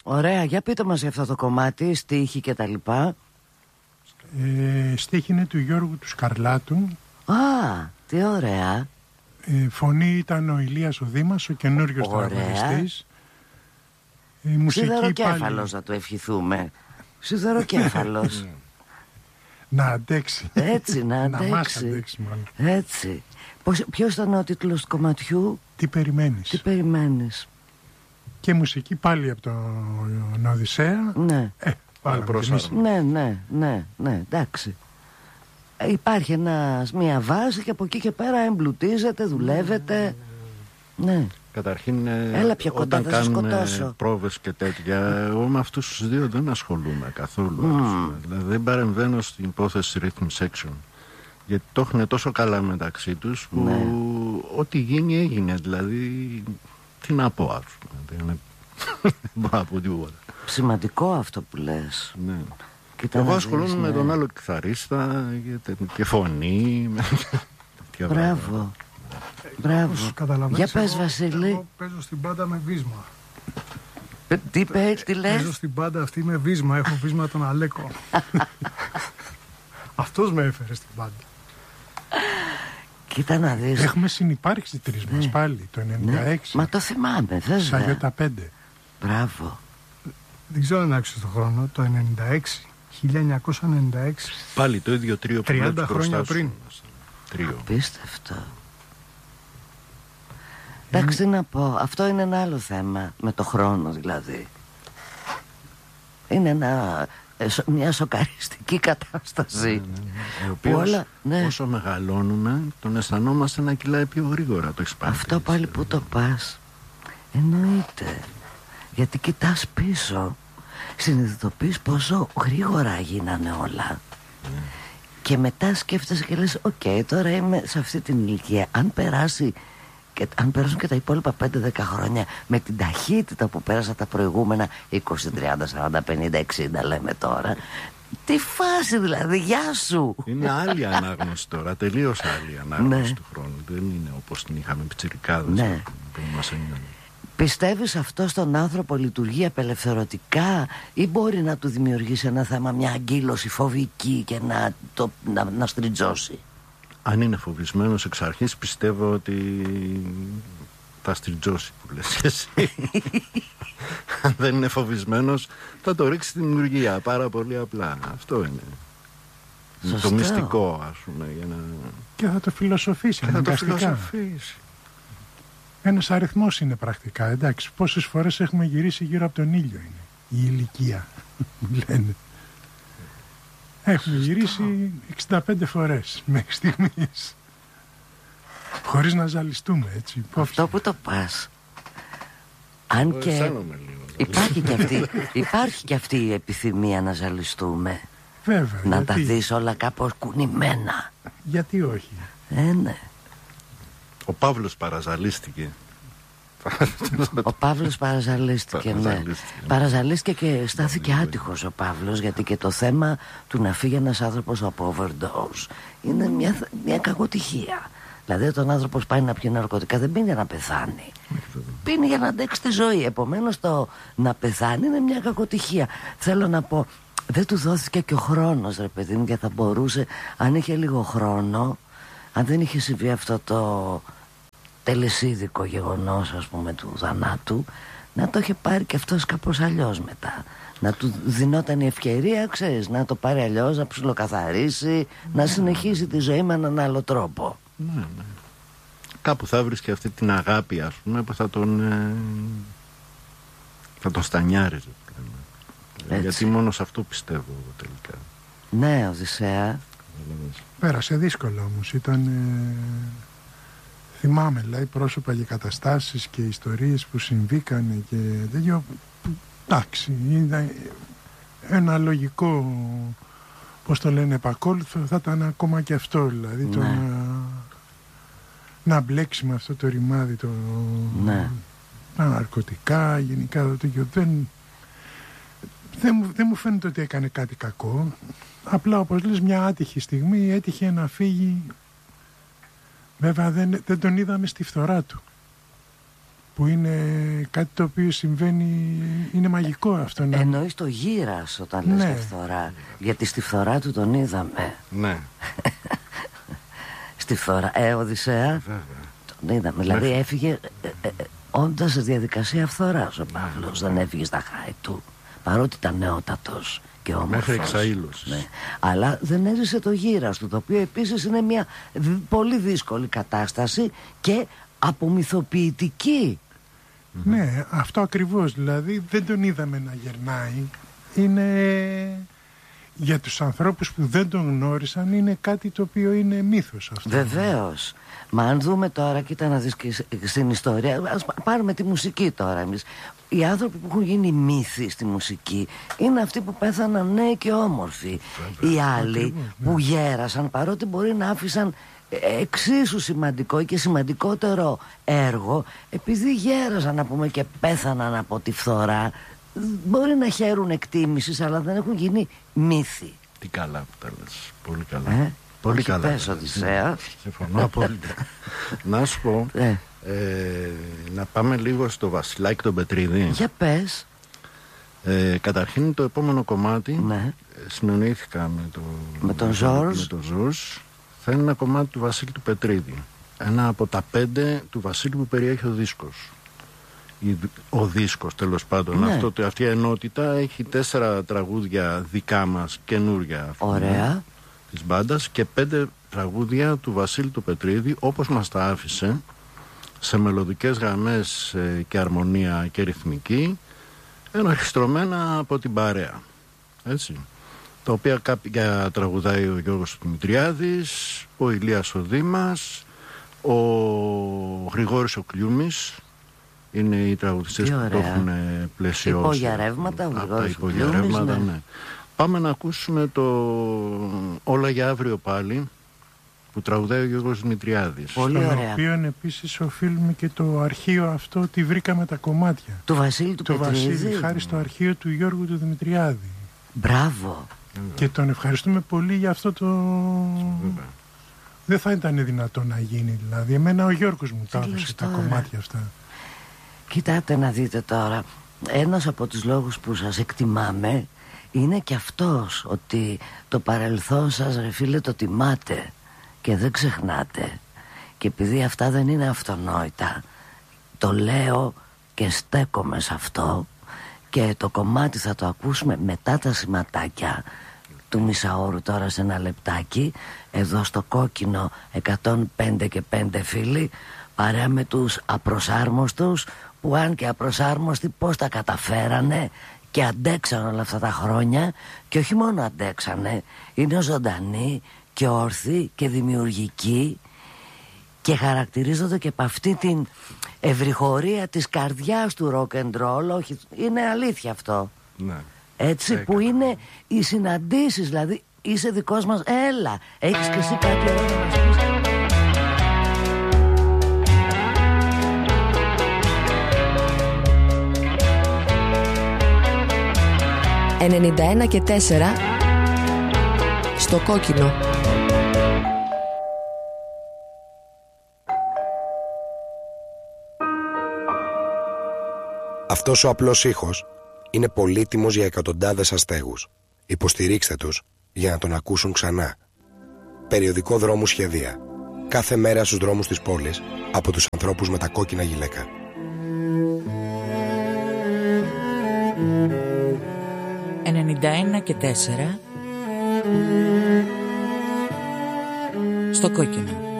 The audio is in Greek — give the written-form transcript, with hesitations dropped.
Ωραία, για πείτε μας για αυτό το κομμάτι, στίχη και τα λοιπά. Στίχη είναι του Γιώργου του Σκαρλάτου. Α, τι ωραία. Φωνή ήταν ο Ηλίας ο Δήμας, ο καινούριος τραγουδιστής. Σιδεροκέφαλος να το ευχηθούμε. Σιδεροκέφαλος. Να αντέξει. Έτσι, να αντέξει. Να μας αντέξει μάλλον. Έτσι. Ποιος ήταν ο τίτλος του κομματιού? Τι περιμένεις. Τι περιμένεις. Και μουσική πάλι από τον Οδυσσέα. Ναι. Πάλι Ναι, εντάξει. Υπάρχει μια βάση και από εκεί και πέρα εμπλουτίζεται, δουλεύεται. Ναι. Καταρχήν, έλα πιο κοντά, όταν κάνουμε πρόβες και τέτοια, εγώ με αυτούς τους δύο δεν ασχολούμαι καθόλου. Δηλαδή δεν παρεμβαίνω στην υπόθεση rhythm section. Γιατί το έχουν τόσο καλά μεταξύ τους που ό,τι γίνει έγινε. Δηλαδή, τι να πω, ας πούμε. Δεν μπορώ να πω τίποτα. Σημαντικό αυτό που λες. Ναι. Εγώ ασχολούμαι με τον άλλο κιθαρίστα και φωνή. Μπράβο. Μπράβο. Για πες, Βασίλη. Εγώ παίζω στην μπάντα με βίσμα. Τι λες? Παίζω στην μπάντα αυτή με βίσμα. Έχω βίσμα τον Αλέκο. Αυτός με έφερε στην μπάντα. Κοίτα να δεις. Έχουμε συνυπάρξει τρεις μας πάλι το 96. Μα το θυμάμαι, βέβαια. Σαγιώτα 5. Μπράβο. Δεν ξέρω αν άξιζε το χρόνο. Το 96. 1996. Πάλι το ίδιο τρίο που 30 χρόνια πριν. Απίστευτο. Εντάξει, να πω, αυτό είναι ένα άλλο θέμα. Με το χρόνο δηλαδή. Είναι μια σοκαριστική κατάσταση. Ο οποίος όσο μεγαλώνουμε τον αισθανόμαστε να κυλάει πιο γρήγορα. Το αυτό πάλι που το πας. Εννοείται. Γιατί κοιτάς πίσω, συνειδητοποιείς πόσο γρήγορα γίνανε όλα. Και μετά σκέφτεσαι και λες οκ, τώρα είμαι σε αυτή την ηλικία. Αν περάσουν και τα υπόλοιπα 5-10 χρόνια με την ταχύτητα που πέρασα τα προηγούμενα 20, 30, 40, 50, 60 λέμε τώρα, τι φάση δηλαδή, γεια σου. Είναι άλλη ανάγνωση τώρα, τελείως άλλη ανάγνωση του χρόνου. Δεν είναι όπως την είχαμε πιτσιρικάδες που μας έμειναν. Πιστεύεις αυτό στον άνθρωπο λειτουργεί απελευθερωτικά ή μπορεί να του δημιουργήσει ένα θέμα, μια αγκύλωση φοβική και να στριτζώσει? Αν είναι φοβισμένος εξ αρχής πιστεύω ότι θα στριτζώσει που λες εσύ. Αν δεν είναι φοβισμένος θα το ρίξει στη δημιουργία, πάρα πολύ απλά. Αυτό είναι. Σωστό. Το μυστικό, ας πούμε, για να... Και θα το φιλοσοφήσει. Ένας αριθμός είναι πρακτικά. Εντάξει, πόσες φορές έχουμε γυρίσει γύρω από τον ήλιο είναι η ηλικία. Λένε. Έχουμε γυρίσει 65 φορές μέχρι στιγμής. Χωρίς να ζαλιστούμε, έτσι. Αυτό που το πας. Αν και υπάρχει και αυτή η επιθυμία να ζαλιστούμε. Βέβαια. Να τα δεις όλα κάπως κουνημένα. Γιατί όχι? Ναι. Ο Παύλος παραζαλίστηκε. Ο Παύλος παραζαλίστηκε, ναι. Παραζαλίστηκε και στάθηκε άτυχος ο Παύλος, γιατί και το θέμα του να φύγει ένας άνθρωπος από overdose είναι μια κακοτυχία. Δηλαδή όταν άνθρωπος πάει να πιει ναρκωτικά δεν πίνει για να πεθάνει, πίνει για να αντέξει τη ζωή. Επομένως το να πεθάνει είναι μια κακοτυχία. Θέλω να πω, δεν του δόθηκε και ο χρόνος, ρε παιδί μου, και θα μπορούσε, αν είχε λίγο χρόνο, αν δεν είχε συμβεί αυτό το τελεσίδικο γεγονός, ας πούμε, του θανάτου, να το είχε πάρει και αυτός κάπως αλλιώς μετά. Να του δινόταν η ευκαιρία, ξέρεις, να το πάρει αλλιώς, να ψιλοκαθαρίσει, να συνεχίσει τη ζωή με έναν άλλο τρόπο. Ναι. Κάπου θα βρεις και αυτή την αγάπη, ας πούμε, που θα τον στανιάριζε. Γιατί μόνο σε αυτό πιστεύω τελικά. Ναι, Οδυσσέα. Πέρασε δύσκολο όμως. Ήταν... θυμάμαι, δηλαδή, πρόσωπα και καταστάσεις και ιστορίες που συμβήκανε και τέτοιο. Εντάξει, είναι ένα λογικό, πώς το λένε, επακόλουθο θα ήταν ακόμα και αυτό, δηλαδή, το να μπλέξει με αυτό το ρημάδι, τα ναρκωτικά, γενικά το τέτοιο. Δεν μου φαίνεται ότι έκανε κάτι κακό. Απλά, όπως λες, μια άτυχη στιγμή έτυχε να φύγει. Βέβαια δεν τον είδαμε στη φθορά του, που είναι κάτι το οποίο συμβαίνει, είναι μαγικό αυτό. Εννοείς το γύρας όταν λες για φθορά, γιατί στη φθορά του τον είδαμε. Ναι. Στη φθορά, Οδυσσέα, τον είδαμε, δηλαδή έφυγε όντας σε διαδικασία φθοράς ο Παύλος, δεν έφυγε στα χάη του, παρότι ήταν νεότατος και όμορφος. Μέχρι εξαήλωσης. Ναι. Αλλά δεν έζησε το γύρας του, το οποίο επίσης είναι μια πολύ δύσκολη κατάσταση και απομυθοποιητική. Ναι, αυτό ακριβώς, δηλαδή δεν τον είδαμε να γερνάει. Είναι, για τους ανθρώπους που δεν τον γνώρισαν, είναι κάτι το οποίο είναι μύθος αυτό. Βεβαίως. Μα αν δούμε τώρα, κοίτα να δεις και στην ιστορία, ας πάρουμε τη μουσική τώρα εμείς. Οι άνθρωποι που έχουν γίνει μύθοι στη μουσική είναι αυτοί που πέθαναν νέοι και όμορφοι. Οι άλλοι που γέρασαν, παρότι μπορεί να άφησαν εξίσου σημαντικό και σημαντικότερο έργο, επειδή γέρασαν, να πούμε, και πέθαναν από τη φθορά, μπορεί να χαίρουν εκτίμησης, αλλά δεν έχουν γίνει μύθοι. Τι καλά που τα λες. Πολύ καλά. Πολύ καλά. Πες, Οδυσσέα. Συμφωνώ απόλυτα. Να σου πω, να πάμε λίγο στο Βασιλάκι τον Πετρίδη. Για πες. Καταρχήν το επόμενο κομμάτι, συνονήθηκα με τον Ζορζ. Θα είναι ένα κομμάτι του Βασίλη του Πετρίδη. Ένα από τα 5 του Βασίλη που περιέχει ο δίσκος. Ο δίσκος, τέλος πάντων. Ναι. Αυτή η ενότητα έχει 4 τραγούδια δικά μας, καινούρια. Ωραία. Της μπάντας, και 5 τραγούδια του Βασίλη του Πετρίδη, όπως μας τα άφησε, σε μελωδικές γραμμές και αρμονία και ρυθμική, ενορχιστρωμένα από την παρέα. Έτσι. Τα οποία κάποια τραγουδάει ο Γιώργος Δημητριάδης, ο Ηλίας ο Δήμας, ο Γρηγόρης ο Κλιούμης. Είναι οι τραγουδιστές που το έχουν πλαισιώσει. Υπογειαρεύματα, ο Γρηγόρης ο Κλιούμης. Ναι. Πάμε να ακούσουμε το «Όλα για αύριο πάλι», που τραγουδάει ο Γιώργος Δημητριάδης. Πολύ ωραία. Στον οποίο επίσης οφείλουμε και το αρχείο αυτό, ότι βρήκαμε τα κομμάτια του Βασίλη του Πετρίδη. Βασίλη, χάρη στο αρχείο του Γιώργου του Δημητριάδη. Μπράβο. Και τον ευχαριστούμε πολύ για αυτό το... Δεν θα ήταν δυνατό να γίνει, δηλαδή. Εμένα ο Γιώργος μου τα έδωσε τα κομμάτια αυτά. Κοιτάτε να δείτε τώρα, ένας από τους λόγους που σας εκτιμάμε είναι και αυτός, ότι το παρελθόν σας, ρε φίλε, το τιμάτε και δεν ξεχνάτε. Και επειδή αυτά δεν είναι αυτονόητα, το λέω και στέκομαι σε αυτό, και το κομμάτι θα το ακούσουμε μετά τα σηματάκια του μισάωρου, τώρα σε ένα λεπτάκι, εδώ στο Κόκκινο 105 και 5 φίλοι, παρέα με τους απροσάρμοστους, που αν και απροσάρμοστοι πώς τα καταφέρανε και αντέξαν όλα αυτά τα χρόνια, και όχι μόνο αντέξανε, είναι ζωντανοί και όρθιοι και δημιουργικοί, και χαρακτηρίζονται και από αυτή την ευρυχωρία της καρδιάς του rock and roll. Όχι, είναι αλήθεια αυτό. Ναι. Έτσι, που είναι οι συναντήσεις, δηλαδή είσαι δικός μας, έλα, έχεις και εσύ κάτι ωραίο να μας πεις. «91 και 4» στο Κόκκινο. Αυτός ο απλός ήχος είναι πολύτιμος για εκατοντάδες αστέγους. Υποστηρίξτε τους για να τον ακούσουν ξανά. Περιοδικό Δρόμου Σχεδία. Κάθε μέρα στους δρόμους της πόλης, από τους ανθρώπους με τα κόκκινα γυλαίκα. «91 και 4» στο Κόκκινο.